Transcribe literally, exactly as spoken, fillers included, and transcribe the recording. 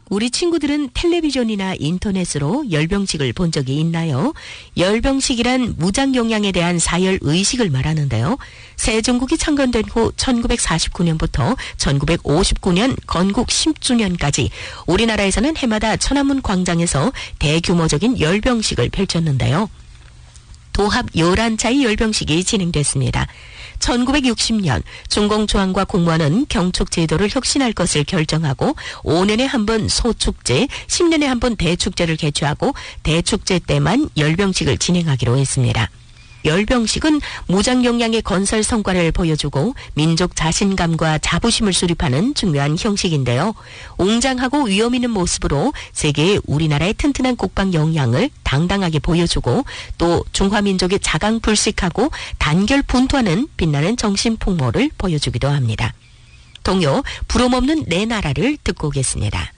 우리 친구들은 텔레비전이나 인터넷으로 열병식을 본 적이 있나요? 열병식이란 무장영양에 대한 사열의식을 말하는데요. 세종국이 창건된 후 천구백사십구 년부터 천구백오십구 년 건국 십 주년까지 우리나라에서는 해마다 천안문 광장에서 대규모적인 열병식을 펼쳤는데요. 도합 열한 차의 열병식이 진행됐습니다. 천구백육십 년 중공초안과 공무원은 경축 제도를 혁신할 것을 결정하고 오 년에 한 번 소축제, 십 년에 한 번 대축제를 개최하고 대축제 때만 열병식을 진행하기로 했습니다. 열병식은 무장영양의 건설 성과를 보여주고 민족 자신감과 자부심을 수립하는 중요한 형식인데요. 웅장하고 위험 있는 모습으로 세계의 우리나라의 튼튼한 국방 역량을 당당하게 보여주고 또 중화민족의 자강불식하고 단결분투하는 빛나는 정신풍모를 보여주기도 합니다. 동요 부름없는 내 나라를 듣고 오겠습니다.